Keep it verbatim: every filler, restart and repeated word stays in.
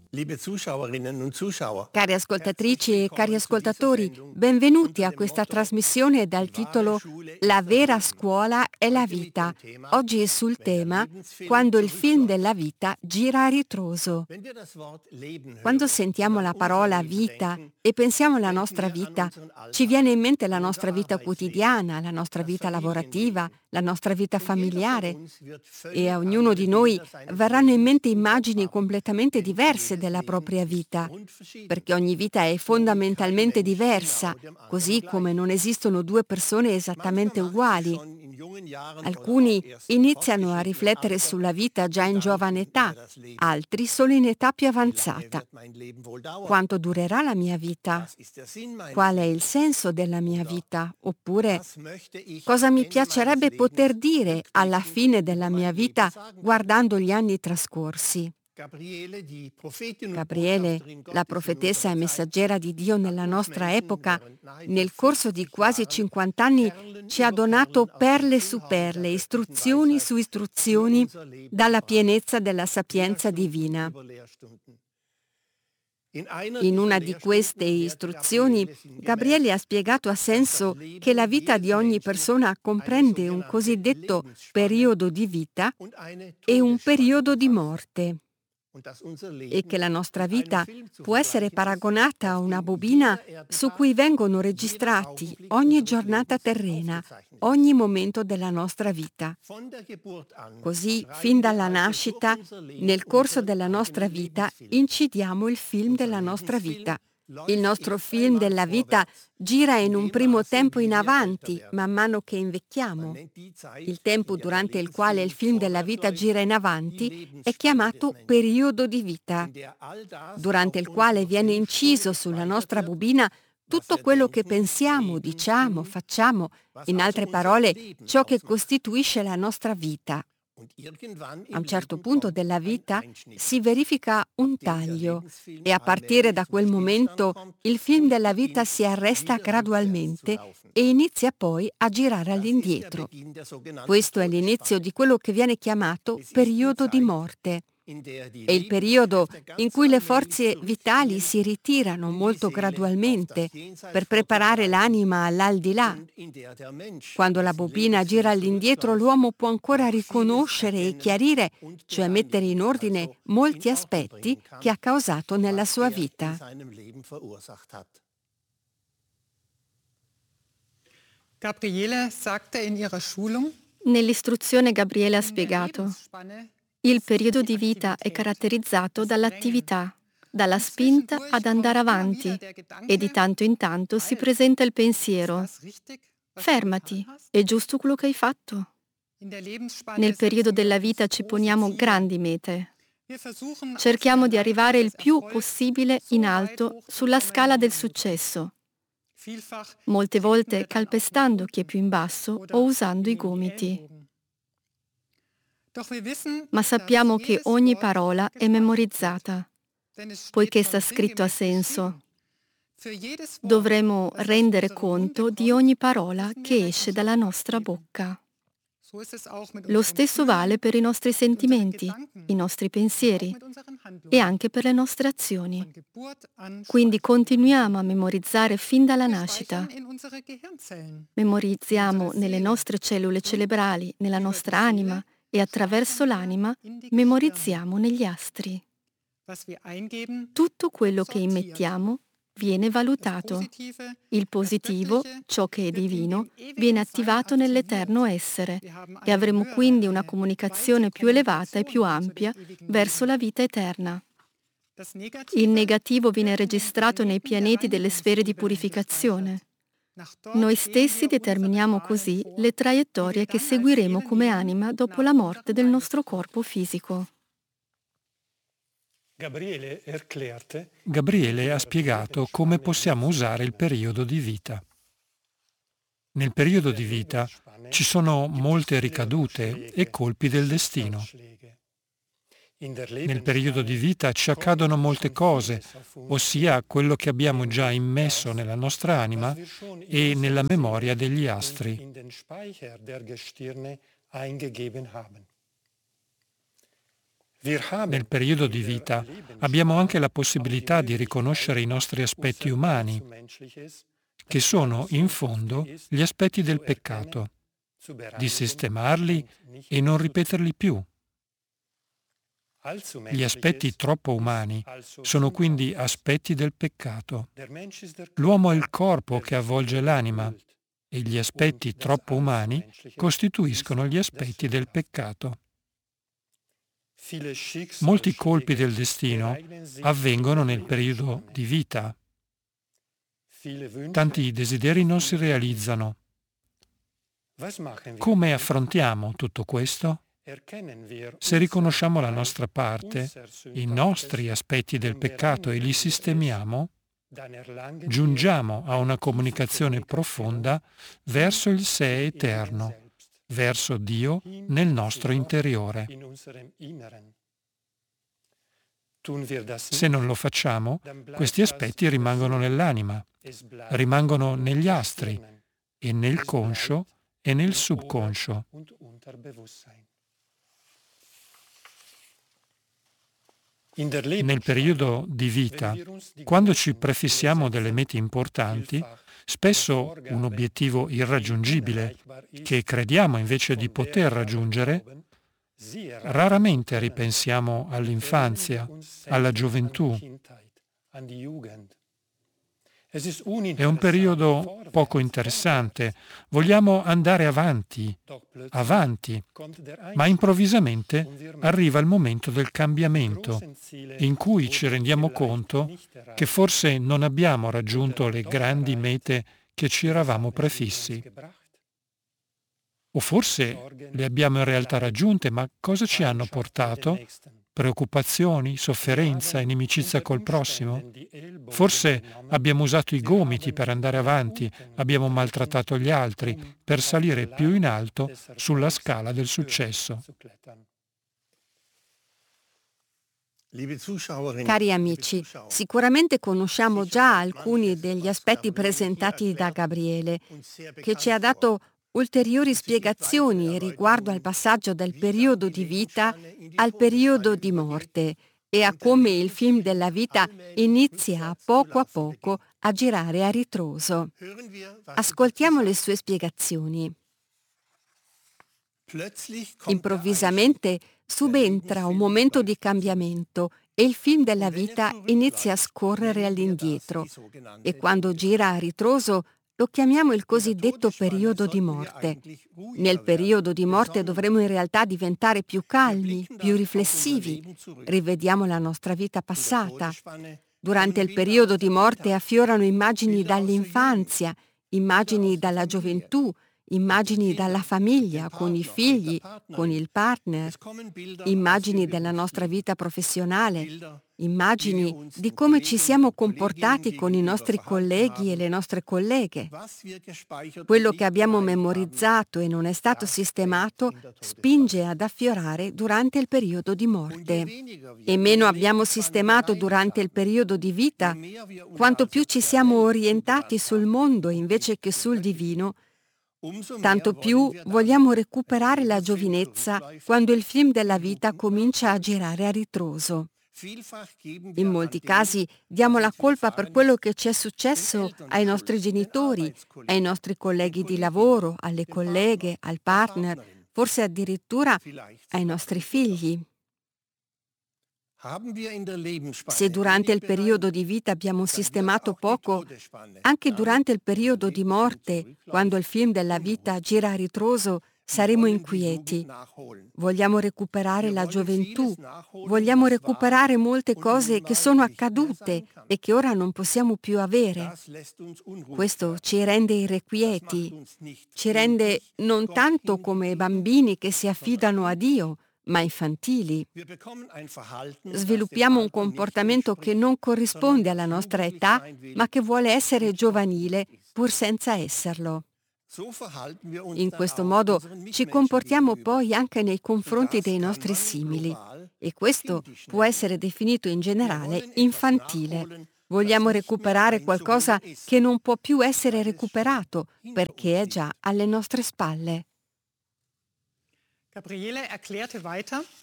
Cari ascoltatrici e cari ascoltatori, benvenuti a questa trasmissione dal titolo La vera scuola è la vita. Oggi è sul tema Quando il film della vita gira a ritroso. Quando sentiamo la parola vita e pensiamo alla nostra vita, ci viene in mente la nostra vita quotidiana, la nostra vita lavorativa, la nostra vita familiare, e a ognuno di noi verranno in mente immagini completamente diverse della propria vita, perché ogni vita è fondamentalmente diversa, così come non esistono due persone esattamente uguali. Alcuni iniziano a riflettere sulla vita già in giovane età, altri solo in età più avanzata. Quanto durerà la mia vita? Qual è il senso della mia vita? Oppure cosa mi piacerebbe poter dire alla fine della mia vita guardando gli anni trascorsi? Gabriele, la profetessa e messaggera di Dio nella nostra epoca, nel corso di quasi cinquanta anni ci ha donato perle su perle, istruzioni su istruzioni dalla pienezza della sapienza divina. In una di queste istruzioni, Gabriele ha spiegato a senso che la vita di ogni persona comprende un cosiddetto periodo di vita e un periodo di morte, e che la nostra vita può essere paragonata a una bobina su cui vengono registrati ogni giornata terrena, ogni momento della nostra vita. Così, fin dalla nascita, nel corso della nostra vita, incidiamo il film della nostra vita. Il nostro film della vita gira in un primo tempo in avanti, man mano che invecchiamo. Il tempo durante il quale il film della vita gira in avanti è chiamato periodo di vita, durante il quale viene inciso sulla nostra bobina tutto quello che pensiamo, diciamo, facciamo, in altre parole, ciò che costituisce la nostra vita. A un certo punto della vita si verifica un taglio e a partire da quel momento il film della vita si arresta gradualmente e inizia poi a girare all'indietro. Questo è l'inizio di quello che viene chiamato periodo di morte. È il periodo in cui le forze vitali si ritirano molto gradualmente per preparare l'anima all'aldilà. Quando la bobina gira all'indietro, l'uomo può ancora riconoscere e chiarire, cioè mettere in ordine molti aspetti che ha causato nella sua vita. Gabriele sagte in ihrer Schulung, Nell'istruzione Gabriele ha spiegato: il periodo di vita è caratterizzato dall'attività, dalla spinta ad andare avanti, e di tanto in tanto si presenta il pensiero: fermati, è giusto quello che hai fatto? Nel periodo della vita ci poniamo grandi mete. Cerchiamo di arrivare il più possibile in alto sulla scala del successo, molte volte calpestando chi è più in basso o usando i gomiti. Ma sappiamo che ogni parola è memorizzata, poiché sta scritto a senso. Dovremo rendere conto di ogni parola che esce dalla nostra bocca. Lo stesso vale per i nostri sentimenti, i nostri pensieri e anche per le nostre azioni. Quindi continuiamo a memorizzare fin dalla nascita. Memorizziamo nelle nostre cellule cerebrali, nella nostra anima, e attraverso l'anima memorizziamo negli astri. Tutto quello che immettiamo viene valutato. Il positivo, ciò che è divino, viene attivato nell'eterno essere e avremo quindi una comunicazione più elevata e più ampia verso la vita eterna. Il negativo viene registrato nei pianeti delle sfere di purificazione. Noi stessi determiniamo così le traiettorie che seguiremo come anima dopo la morte del nostro corpo fisico. Gabriele ha spiegato come possiamo usare il periodo di vita. Nel periodo di vita ci sono molte ricadute e colpi del destino. Nel periodo di vita ci accadono molte cose, ossia quello che abbiamo già immesso nella nostra anima e nella memoria degli astri. Nel periodo di vita abbiamo anche la possibilità di riconoscere i nostri aspetti umani, che sono in fondo gli aspetti del peccato, di sistemarli e non ripeterli più. Gli aspetti troppo umani sono quindi aspetti del peccato. L'uomo è il corpo che avvolge l'anima e gli aspetti troppo umani costituiscono gli aspetti del peccato. Molti colpi del destino avvengono nel periodo di vita. Tanti desideri non si realizzano. Come affrontiamo tutto questo? Se riconosciamo la nostra parte, i nostri aspetti del peccato e li sistemiamo, giungiamo a una comunicazione profonda verso il sé eterno, verso Dio nel nostro interiore. Se non lo facciamo, questi aspetti rimangono nell'anima, rimangono negli astri e nel conscio e nel subconscio. Nel periodo di vita, quando ci prefissiamo delle mete importanti, spesso un obiettivo irraggiungibile, che crediamo invece di poter raggiungere, raramente ripensiamo all'infanzia, alla gioventù. È un periodo poco interessante. Vogliamo andare avanti, avanti, ma improvvisamente arriva il momento del cambiamento, in cui ci rendiamo conto che forse non abbiamo raggiunto le grandi mete che ci eravamo prefissi. O forse le abbiamo in realtà raggiunte, ma cosa ci hanno portato? Preoccupazioni, sofferenza, inimicizia col prossimo? Forse abbiamo usato i gomiti per andare avanti, abbiamo maltrattato gli altri per salire più in alto sulla scala del successo. Cari amici, sicuramente conosciamo già alcuni degli aspetti presentati da Gabriele, che ci ha dato ulteriori spiegazioni riguardo al passaggio dal periodo di vita al periodo di morte e a come il film della vita inizia a poco a poco a girare a ritroso. Ascoltiamo le sue spiegazioni. Improvvisamente subentra un momento di cambiamento e il film della vita inizia a scorrere all'indietro e quando gira a ritroso lo chiamiamo il cosiddetto periodo di morte. Nel periodo di morte dovremo in realtà diventare più calmi, più riflessivi. Rivediamo la nostra vita passata. Durante il periodo di morte affiorano immagini dall'infanzia, immagini dalla gioventù, immagini dalla famiglia, con i figli, con il partner, immagini della nostra vita professionale, immagini di come ci siamo comportati con i nostri colleghi e le nostre colleghe. Quello che abbiamo memorizzato e non è stato sistemato spinge ad affiorare durante il periodo di morte. E meno abbiamo sistemato durante il periodo di vita, quanto più ci siamo orientati sul mondo invece che sul divino, tanto più vogliamo recuperare la giovinezza quando il film della vita comincia a girare a ritroso. In molti casi diamo la colpa per quello che ci è successo ai nostri genitori, ai nostri colleghi di lavoro, alle colleghe, al partner, forse addirittura ai nostri figli. Se durante il periodo di vita abbiamo sistemato poco, anche durante il periodo di morte, quando il film della vita gira a ritroso, saremo inquieti. Vogliamo recuperare la gioventù, vogliamo recuperare molte cose che sono accadute e che ora non possiamo più avere. Questo ci rende irrequieti, ci rende non tanto come bambini che si affidano a Dio, ma infantili. Sviluppiamo un comportamento che non corrisponde alla nostra età, ma che vuole essere giovanile, pur senza esserlo. In questo modo ci comportiamo poi anche nei confronti dei nostri simili, e questo può essere definito in generale infantile. Vogliamo recuperare qualcosa che non può più essere recuperato, perché è già alle nostre spalle. Gabriele erklärte weiter.